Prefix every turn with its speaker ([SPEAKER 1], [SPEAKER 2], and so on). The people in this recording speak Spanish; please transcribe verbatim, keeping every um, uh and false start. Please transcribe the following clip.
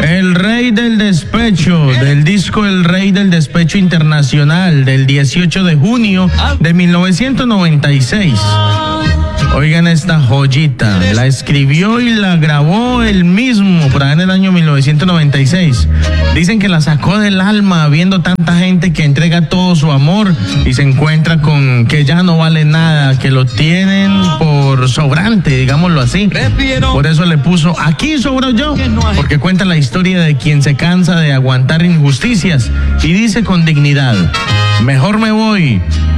[SPEAKER 1] El Rey del Despecho, del disco El Rey del Despecho Internacional, del dieciocho de junio de mil novecientos noventa y seis. Oigan esta joyita, la escribió y la grabó él mismo por ahí en el año mil novecientos noventa y seis. Dicen que la sacó del alma viendo tanta gente que entrega todo su amor y se encuentra con que ya no vale nada, que lo tienen por sobrante, digámoslo así. Por eso le puso Aquí sobro yo, porque cuenta la historia de quien se cansa de aguantar injusticias y dice con dignidad: mejor me voy